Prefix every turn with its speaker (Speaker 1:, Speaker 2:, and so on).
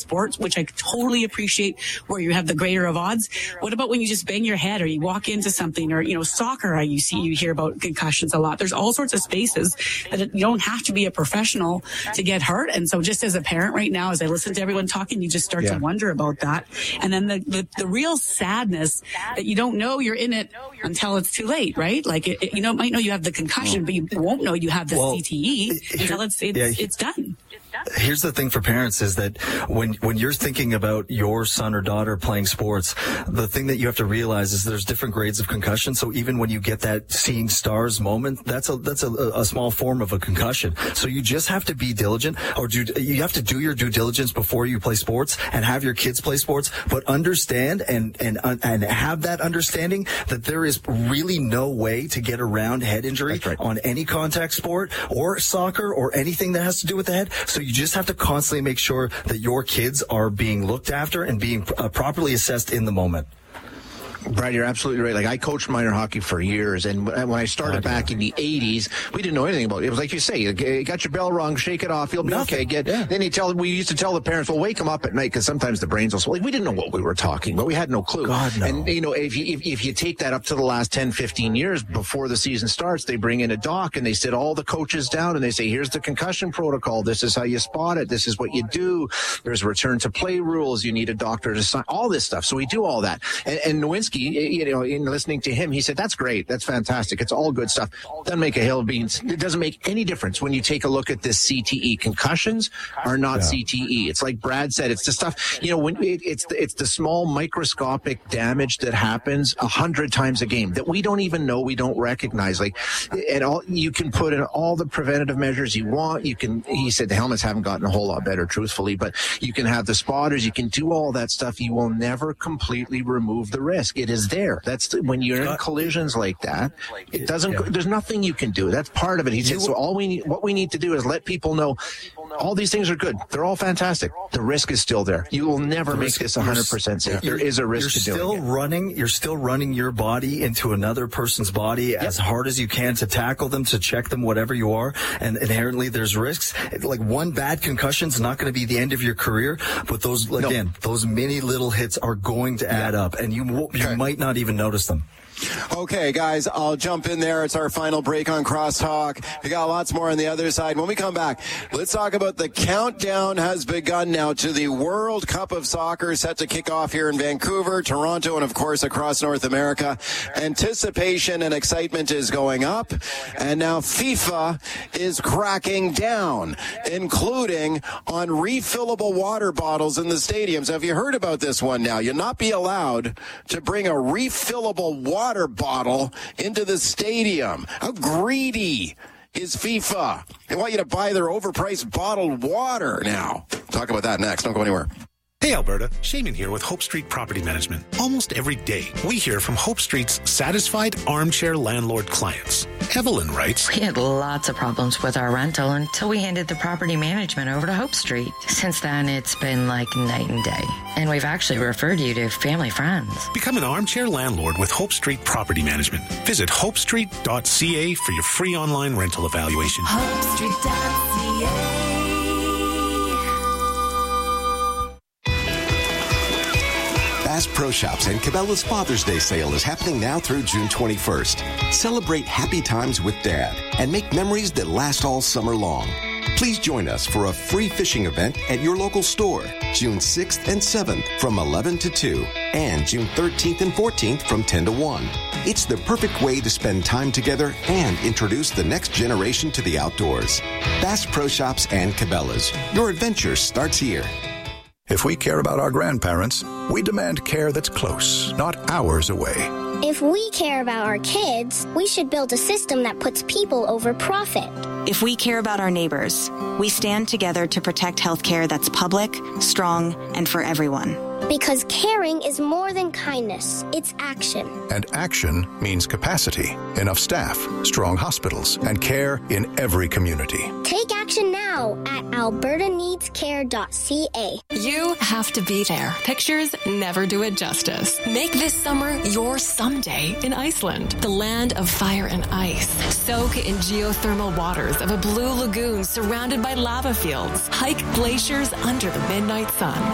Speaker 1: sports, which I totally appreciate, where you have the greater of odds. What about when you just bang your head or you walk into something, or, soccer, you hear about concussions a lot. There's all sorts of spaces that you don't have to be a professional to get hurt. And so just as a parent right now, as I listen to everyone talking, you just start to wonder about that. And then the real sadness that you don't know you're in it until it's too late, right? Like, might know you have the concussion, but you won't know you have the CTE until it's done.
Speaker 2: Here's the thing for parents is that when you're thinking about your son or daughter playing sports, the thing that you have to realize is there's different grades of concussion. So even when you get that seeing stars moment, that's a small form of a concussion. So you just have to be diligent, or you have to do your due diligence before you play sports and have your kids play sports, but understand and have that understanding that there is really no way to get around head injury on any contact sport or soccer or anything that has to do with the head. So you just have to constantly make sure that your kids are being looked after and being properly assessed in the moment.
Speaker 3: Brad, you're absolutely right. Like, I coached minor hockey for years, and when I started back in the 80s, we didn't know anything about it. It was like you say, you got your bell rung, shake it off, you'll be okay. Then we used to tell the parents, well, wake them up at night, because sometimes the brains will swell. Like, we didn't know what we were talking about. We had no clue.
Speaker 2: God, no.
Speaker 3: And, if you take that up to the last 10, 15 years before the season starts, they bring in a doc, and they sit all the coaches down, and they say, here's the concussion protocol. This is how you spot it. This is what you do. There's return to play rules. You need a doctor to sign all this stuff. So we do all that. And Nowinski, in listening to him, he said, that's great. That's fantastic. It's all good stuff. Doesn't make a hill of beans. It doesn't make any difference when you take a look at this CTE. Concussions are not CTE. It's like Brad said, it's the stuff, when it's the small microscopic damage that happens 100 times a game that we don't even know, we don't recognize. You can put in all the preventative measures you want. He said the helmets haven't gotten a whole lot better, truthfully, but you can have the spotters. You can do all that stuff. You will never completely remove the risk. It is there. That's when you're in collisions like that. It doesn't. There's nothing you can do. That's part of it. He said. So what we need to do is let people know all these things are good. They're all fantastic. The risk is still there. You will never make this 100% safe. There is a risk to doing it.
Speaker 2: You're still running your body into another person's body as hard as you can to tackle them, to check them, whatever you are. And inherently, there's risks. Like, one bad concussion is not going to be the end of your career, but those many little hits are going to add up, and you might not even notice them.
Speaker 4: Okay, guys, I'll jump in there. It's our final break on Crosstalk. We got lots more on the other side. When we come back, let's talk about the countdown has begun now to the World Cup of Soccer, set to kick off here in Vancouver, Toronto, and, of course, across North America. Anticipation and excitement is going up, and now FIFA is cracking down, including on refillable water bottles in the stadiums. Have you heard about this one now? You'll not be allowed to bring a refillable water bottle into the stadium. How greedy is FIFA? They want you to buy their overpriced bottled water now. Talk about that next. Don't go anywhere.
Speaker 5: Hey Alberta, Shaman here with Hope Street Property Management. Almost every day, we hear from Hope Street's satisfied armchair landlord clients. Evelyn writes,
Speaker 6: We had lots of problems with our rental until we handed the property management over to Hope Street. Since then, it's been like night and day. And we've actually referred you to family friends.
Speaker 5: Become an armchair landlord with Hope Street Property Management. Visit hopestreet.ca for your free online rental evaluation.
Speaker 7: hopestreet.ca.
Speaker 8: Bass Pro Shops and Cabela's Father's Day sale is happening now through June 21st. Celebrate happy times with Dad and make memories that last all summer long. Please join us for a free fishing event at your local store, June 6th and 7th from 11 to 2, and June 13th and 14th from 10 to 1. It's the perfect way to spend time together and introduce the next generation to the outdoors. Bass Pro Shops and Cabela's. Your adventure starts here.
Speaker 9: If we care about our grandparents, we demand care that's close, not hours away.
Speaker 10: If we care about our kids, we should build a system that puts people over profit.
Speaker 11: If we care about our neighbors, we stand together to protect healthcare that's public, strong, and for everyone.
Speaker 10: Because caring is more than kindness, it's action.
Speaker 9: And action means capacity, enough staff, strong hospitals, and care in every community.
Speaker 10: Take action now at albertaneedscare.ca.
Speaker 7: You have to be there. Pictures never do it justice. Make this summer your someday in Iceland, the land of fire and ice. Soak in geothermal waters of a blue lagoon surrounded by lava fields. Hike glaciers under the midnight sun.